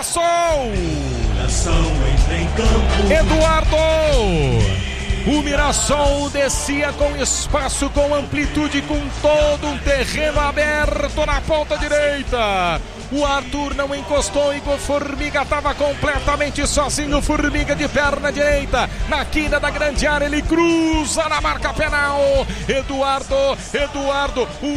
Mirassol. Eduardo. O Mirassol descia com espaço, com amplitude, com todo um terreno aberto na ponta direita. O Arthur não encostou, Igor Formiga estava completamente sozinho. Formiga de perna direita, na quina da grande área, ele cruza na marca penal. Eduardo, o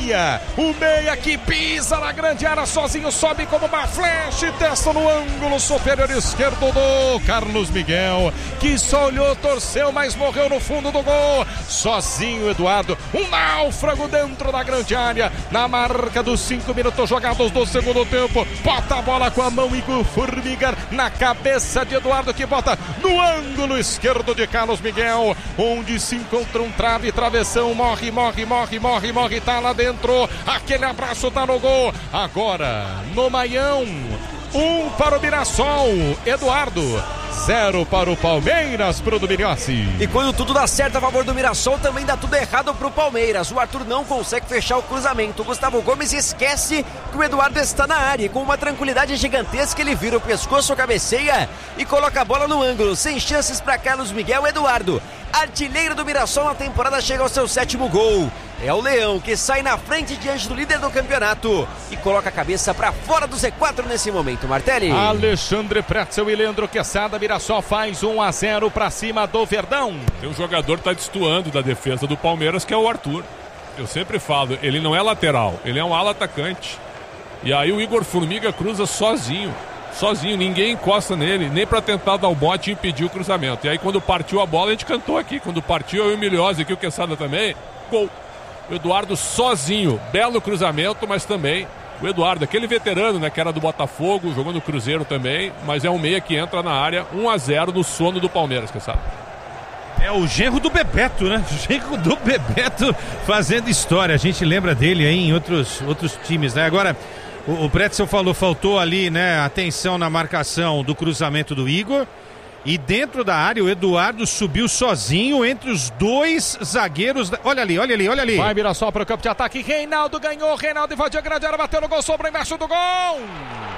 meia que pisa na grande área sozinho, sobe como uma flecha e testa no ângulo superior esquerdo do Carlos Miguel, que só olhou, torceu, mas morreu no fundo do gol. Sozinho Eduardo, um náufrago dentro da grande área, na marca dos 5 minutos jogados do segundo tempo, bota a bola com a mão, Igor Formiga na cabeça de Eduardo, que bota no ângulo esquerdo de Carlos Miguel, onde se encontra um trave, travessão, morre, tá lá dentro, aquele abraço tá no gol. Agora no Maião, 1 para o Mirassol, Eduardo, 0 para o Palmeiras, pro Dominiossi. E quando tudo dá certo a favor do Mirassol, também dá tudo errado pro Palmeiras. O Arthur não consegue fechar o cruzamento. O Gustavo Gomes esquece que o Eduardo está na área. E com uma tranquilidade gigantesca, ele vira o pescoço, cabeceia e coloca a bola no ângulo. Sem chances para Carlos Miguel. Eduardo, artilheiro do Mirassol na temporada, chega ao seu 7º gol. É o Leão que sai na frente diante do líder do campeonato e coloca a cabeça para fora do Z4 nesse momento, Martelli. Alexandre Pretzel e Leandro Quesada. Mirassol faz 1-0 para cima do Verdão. Tem um jogador que está destoando da defesa do Palmeiras, que é o Arthur. Eu sempre falo, ele não é lateral, ele é um ala atacante. E aí o Igor Formiga cruza sozinho, ninguém encosta nele, nem para tentar dar o bote e impedir o cruzamento. E aí quando partiu a bola, a gente cantou aqui. Quando partiu, eu e o Milhose aqui, o Quesada também, gol. O Eduardo sozinho, belo cruzamento, mas também o Eduardo, aquele veterano, né, que era do Botafogo, jogou no Cruzeiro também, mas é um meia que entra na área, 1-0 no sono do Palmeiras, que sabe? É o genro do Bebeto, né? O genro do Bebeto fazendo história. A gente lembra dele aí em outros times, né? Agora, o Pretzel falou, faltou ali, né, atenção na marcação do cruzamento do Igor. E dentro da área, o Eduardo subiu sozinho entre os dois zagueiros. Olha ali. Vai Mirassol para o campo de ataque. Reinaldo ganhou. Reinaldo invadiu a grande área, bateu no gol, sobrou embaixo do gol.